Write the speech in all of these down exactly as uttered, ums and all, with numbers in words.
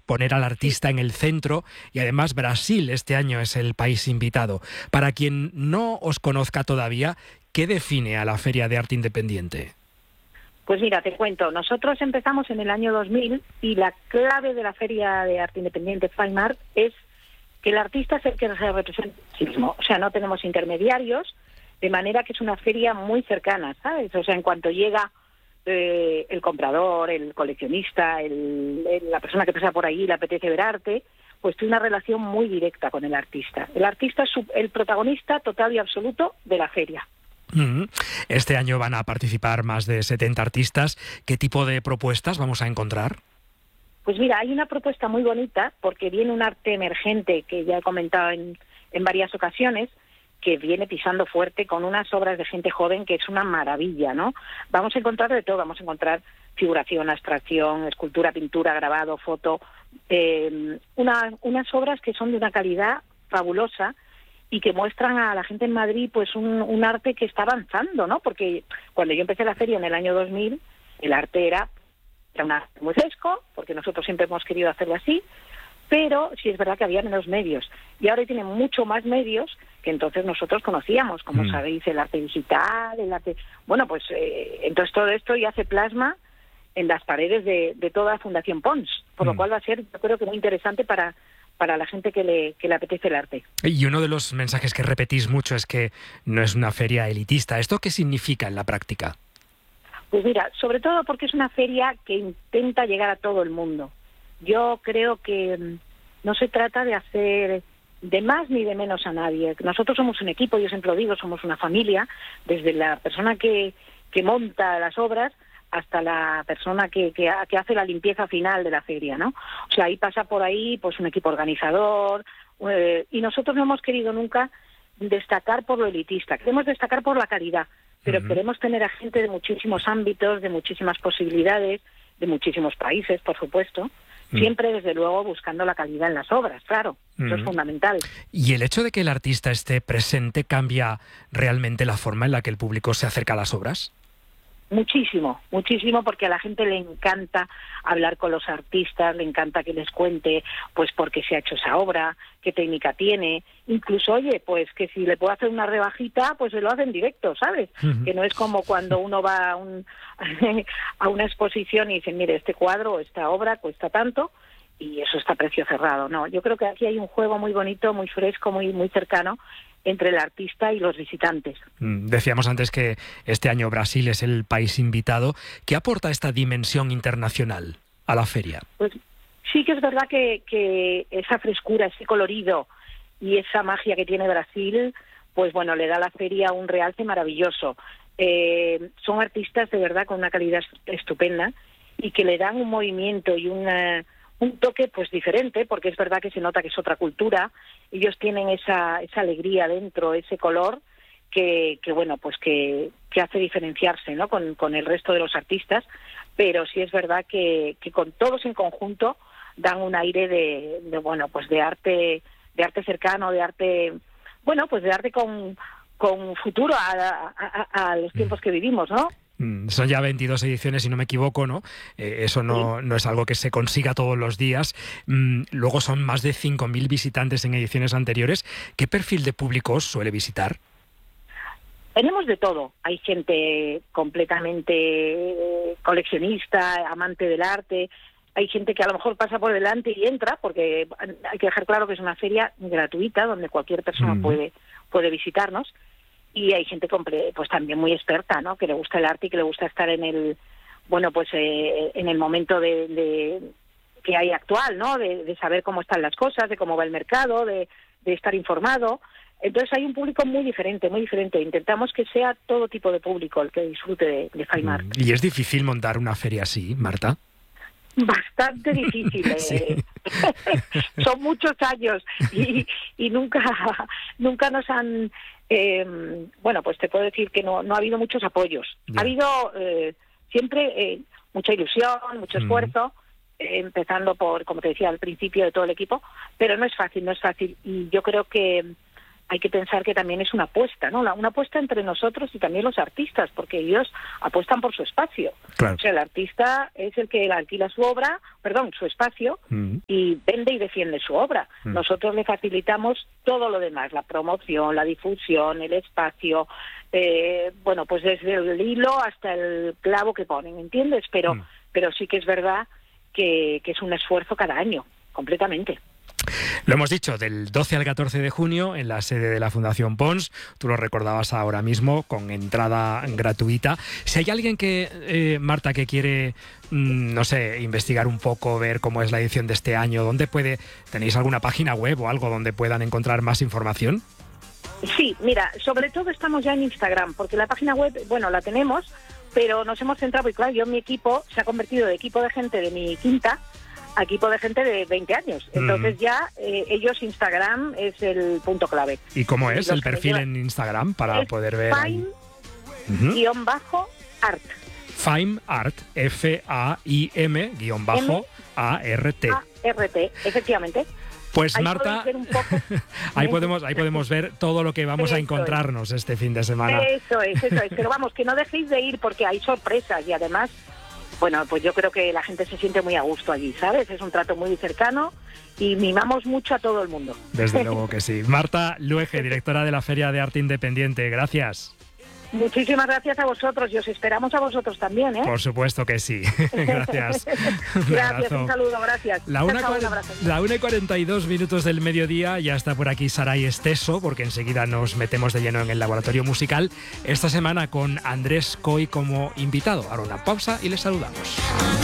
poner al artista en el centro, y además Brasil este año es el país invitado. Para quien no os conozca todavía, ¿qué define a la Feria de Arte Independiente? Pues mira, te cuento, nosotros empezamos en el año dos mil y la clave de la Feria de Arte Independiente Fine Art es que el artista es el que se representa a sí mismo. O sea, no tenemos intermediarios, de manera que es una feria muy cercana, ¿sabes? O sea, en cuanto llega eh, el comprador, el coleccionista, el, el, la persona que pasa por ahí, le apetece ver arte, pues tiene una relación muy directa con el artista. El artista es su, el protagonista total y absoluto de la feria. Este año van a participar más de setenta artistas. ¿Qué tipo de propuestas vamos a encontrar? Pues mira, hay una propuesta muy bonita porque viene un arte emergente que ya he comentado en, en varias ocasiones, que viene pisando fuerte con unas obras de gente joven que es una maravilla, ¿no? Vamos a encontrar de todo, vamos a encontrar figuración, abstracción, escultura, pintura, grabado, foto, eh, una, unas obras que son de una calidad fabulosa y que muestran a la gente en Madrid pues un, un arte que está avanzando, ¿no? Porque cuando yo empecé la feria en el año dos mil, el arte era, era un arte muy fresco, porque nosotros siempre hemos querido hacerlo así, pero sí es verdad que había menos medios. Y ahora tienen mucho más medios que entonces nosotros conocíamos, como mm. sabéis, el arte digital, el arte... Bueno, pues eh, entonces todo esto ya se plasma en las paredes de, de toda la Fundación Pons, por mm. lo cual va a ser, yo creo que muy interesante para... para la gente que le, que le apetece el arte. Y uno de los mensajes que repetís mucho es que no es una feria elitista. ¿Esto qué significa en la práctica? Pues mira, sobre todo porque es una feria que intenta llegar a todo el mundo. Yo creo que no se trata de hacer de más ni de menos a nadie. Nosotros somos un equipo, yo siempre lo digo, somos una familia, desde la persona que, que monta las obras hasta la persona que, que, que hace la limpieza final de la feria, ¿no? O sea, ahí pasa por ahí pues un equipo organizador, eh, y nosotros no hemos querido nunca destacar por lo elitista, queremos destacar por la calidad, pero uh-huh. queremos tener a gente de muchísimos ámbitos, de muchísimas posibilidades, de muchísimos países, por supuesto, uh-huh. siempre desde luego buscando la calidad en las obras, claro, uh-huh. eso es fundamental. ¿Y el hecho de que el artista esté presente cambia realmente la forma en la que el público se acerca a las obras? Muchísimo, muchísimo, porque a la gente le encanta hablar con los artistas, le encanta que les cuente pues por qué se ha hecho esa obra, qué técnica tiene, incluso, oye, pues que si le puedo hacer una rebajita, pues se lo hace en directo, ¿sabes? Uh-huh. Que no es como cuando uno va a, un, a una exposición y dice, mire, este cuadro, esta obra cuesta tanto, y eso está a precio cerrado. No, yo creo que aquí hay un juego muy bonito, muy fresco, muy, muy cercano, entre el artista y los visitantes. Decíamos antes que este año Brasil es el país invitado. ¿Qué aporta esta dimensión internacional a la feria? Pues sí que es verdad que, que esa frescura, ese colorido y esa magia que tiene Brasil, pues bueno, le da a la feria un realce maravilloso. Eh, son artistas de verdad con una calidad estupenda y que le dan un movimiento y una... un toque pues diferente, porque es verdad que se nota que es otra cultura, ellos tienen esa esa alegría dentro, ese color que, que bueno, pues que, que hace diferenciarse, ¿no? con, con el resto de los artistas, pero sí es verdad que, que con todos en conjunto dan un aire de, de bueno, pues de arte, de arte cercano, de arte, bueno, pues de arte con, con futuro a, a, a los tiempos que vivimos, ¿no? Son ya veintidós ediciones, si no me equivoco, ¿no? Eh, eso no, no es algo que se consiga todos los días. Mm, luego son más de cinco mil visitantes en ediciones anteriores. ¿Qué perfil de público os suele visitar? Tenemos de todo. Hay gente completamente coleccionista, amante del arte. Hay gente que a lo mejor pasa por delante y entra, porque hay que dejar claro que es una feria gratuita donde cualquier persona mm. puede, puede visitarnos. Y hay gente pues también muy experta, ¿no? Que le gusta el arte y que le gusta estar en el, bueno, pues eh, en el momento de, de que hay actual, ¿no? De, de saber cómo están las cosas, de cómo va el mercado, de, de estar informado. Entonces hay un público muy diferente, muy diferente. Intentamos que sea todo tipo de público el que disfrute de, de Fine Art. ¿Y es difícil montar una feria así, Marta? Bastante difícil. Eh. Sí. Son muchos años y, y nunca, nunca nos han... Eh, bueno, pues te puedo decir que no, no ha habido muchos apoyos. Yeah. Ha habido eh, siempre eh, mucha ilusión, mucho esfuerzo, mm. eh, empezando por, como te decía al principio, de todo el equipo, pero no es fácil, no es fácil. Y yo creo que hay que pensar que también es una apuesta, ¿no? La, una apuesta entre nosotros y también los artistas, porque ellos apuestan por su espacio. Claro. O sea, el artista es el que alquila su obra, perdón, su espacio, mm. y vende y defiende su obra. Mm. Nosotros le facilitamos todo lo demás, la promoción, la difusión, el espacio, eh, bueno, pues desde el hilo hasta el clavo que ponen, ¿entiendes? Pero, mm. pero sí que es verdad que, que es un esfuerzo cada año, completamente. Lo hemos dicho, del doce al catorce de junio en la sede de la Fundación Pons, tú lo recordabas ahora mismo, con entrada gratuita. Si hay alguien que, eh, Marta, que quiere, mmm, no sé, investigar un poco, ver cómo es la edición de este año, ¿dónde puede, tenéis alguna página web o algo donde puedan encontrar más información? Sí, mira, sobre todo estamos ya en Instagram, porque la página web, bueno, la tenemos, pero nos hemos centrado, y claro, yo mi equipo se ha convertido de equipo de gente de mi quinta a equipo de gente de veinte años. Entonces mm. ya eh, ellos Instagram es el punto clave. ¿Y cómo es y el perfil en Instagram para es poder ver? Fime uh-huh. guión bajo art. Fime art, F A I M guión bajo A R T. A R T, efectivamente. Pues ahí Marta, un poco. ahí podemos ahí podemos ver todo lo que vamos eso a encontrarnos es. este fin de semana. Eso es, eso es. Pero vamos, que no dejéis de ir porque hay sorpresas y además, bueno, pues yo creo que la gente se siente muy a gusto allí, ¿sabes? Es un trato muy cercano y mimamos mucho a todo el mundo. Desde luego que sí. Marta Luege, directora de la Feria de Arte Independiente, gracias. Muchísimas gracias a vosotros y os esperamos a vosotros también, ¿eh? Por supuesto que sí. Gracias. Un gracias, un saludo, gracias. La una, la una y cuarenta y dos minutos del mediodía, ya está por aquí Saray Esteso, porque enseguida nos metemos de lleno en el laboratorio musical. Esta semana con Andrés Coy como invitado. Ahora una pausa y les saludamos.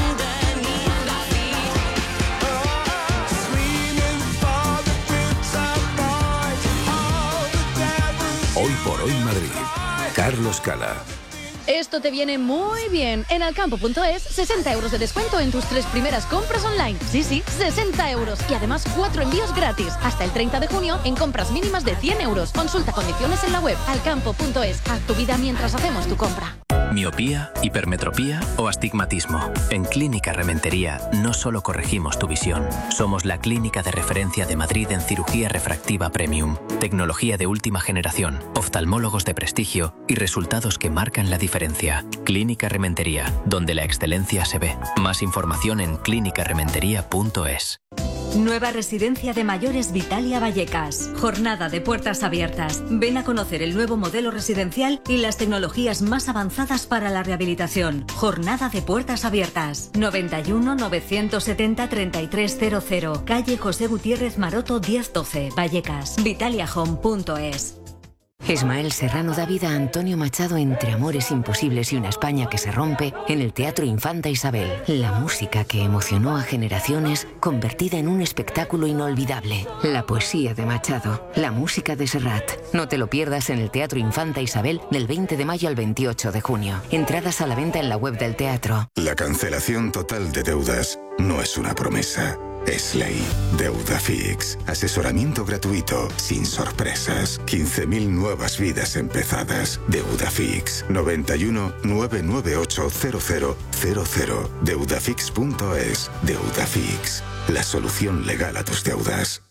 Hoy por hoy Madrid. Carlos Cala. Esto te viene muy bien. En alcampo punto es, sesenta euros de descuento en tus tres primeras compras online. Sí, sí, sesenta euros. Y además cuatro envíos gratis. Hasta el treinta de junio en compras mínimas de cien euros. Consulta condiciones en la web alcampo punto es. Haz tu vida mientras hacemos tu compra. Miopía, hipermetropía o astigmatismo. En Clínica Rementería no solo corregimos tu visión, somos la clínica de referencia de Madrid en cirugía refractiva premium, tecnología de última generación, oftalmólogos de prestigio y resultados que marcan la diferencia. Clínica Rementería, donde la excelencia se ve. Más información en clínica rementería punto es. Nueva residencia de mayores Vitalia Vallecas. Jornada de puertas abiertas. Ven a conocer el nuevo modelo residencial y las tecnologías más avanzadas para la rehabilitación. Jornada de puertas abiertas. noventa y uno, novecientos setenta, treinta y tres cero cero. Calle José Gutiérrez Maroto diez doce. Vallecas. Vitalia Home punto es. Ismael Serrano da vida a Antonio Machado entre amores imposibles y una España que se rompe en el Teatro Infanta Isabel. La música que emocionó a generaciones convertida en un espectáculo inolvidable. La poesía de Machado, la música de Serrat. No te lo pierdas en el Teatro Infanta Isabel del veinte de mayo al veintiocho de junio. Entradas a la venta en la web del teatro. La cancelación total de deudas no es una promesa. Es ley. Deuda Fix. Asesoramiento gratuito, sin sorpresas. quince mil nuevas vidas empezadas. Deuda Fix. noventa y uno, novecientos noventa y ocho, cero cero cero cero. Deudafix punto es. Deuda Fix. La solución legal a tus deudas.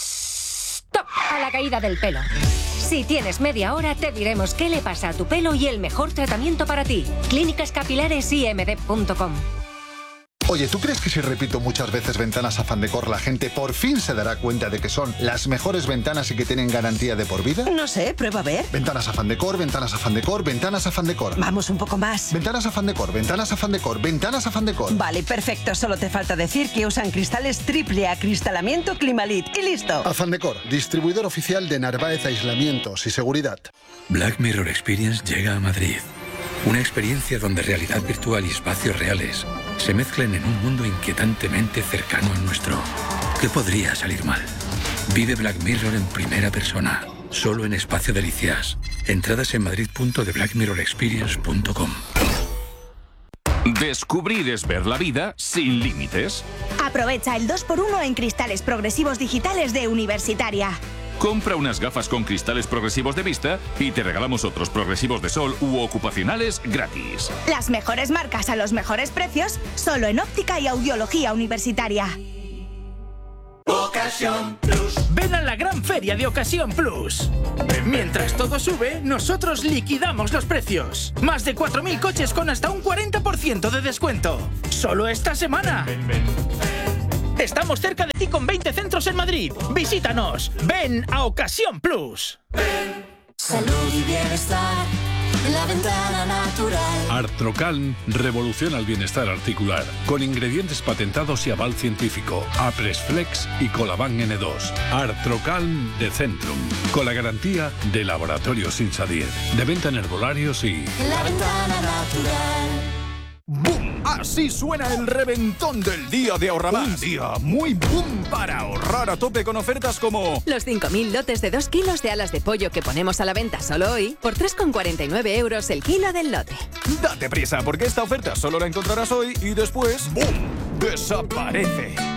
¡Stop! A la caída del pelo. Si tienes media hora, te diremos qué le pasa a tu pelo y el mejor tratamiento para ti. Clínicas Capilares I M D punto com. Oye, ¿tú crees que si repito muchas veces ventanas Afán Decor, la gente por fin se dará cuenta de que son las mejores ventanas y que tienen garantía de por vida? No sé, prueba a ver. Ventanas Afán Decor, ventanas Afán Decor, ventanas Afán Decor. Vamos un poco más. Ventanas Afán Decor, ventanas Afán Decor, ventanas Afán Decor. Vale, perfecto. Solo te falta decir que usan cristales triple acristalamiento Climalit y listo. Afán Decor, distribuidor oficial de Narváez Aislamientos y Seguridad. Black Mirror Experience llega a Madrid. Una experiencia donde realidad virtual y espacios reales se mezclan en un mundo inquietantemente cercano al nuestro. ¿Qué podría salir mal? Vive Black Mirror en primera persona, solo en Espacio Delicias. Entradas en madrid punto de black mirror experience punto com. Descubrir es ver la vida sin límites. Aprovecha el dos por uno en cristales progresivos digitales de Universitaria. Compra unas gafas con cristales progresivos de vista y te regalamos otros progresivos de sol u ocupacionales gratis. Las mejores marcas a los mejores precios, solo en óptica y audiología Universitaria. Boca Ocasión Plus. Ven a la gran feria de Ocasión Plus. Mientras todo sube, nosotros liquidamos los precios. Más de cuatro mil coches con hasta un cuarenta por ciento de descuento. Solo esta semana. Ven, ven, ven. Estamos cerca de ti con veinte centros en Madrid. Visítanos. Ven a Ocasión Plus. Ven. Salud y bienestar en la ventana natural. Artrocalm revoluciona el bienestar articular con ingredientes patentados y aval científico. Apresflex y Colaban N dos. Artrocalm de Centrum, con la garantía de Laboratorios Insadier. De venta en herbolarios y... En la ventana natural. ¡Bum! Así suena el reventón del día de Ahorramás. Un día muy boom para ahorrar a tope con ofertas como... Los cinco mil lotes de dos kilos de alas de pollo que ponemos a la venta solo hoy por tres con cuarenta y nueve euros el kilo del lote. Date prisa porque esta oferta solo la encontrarás hoy y después... ¡Bum! ¡Desaparece!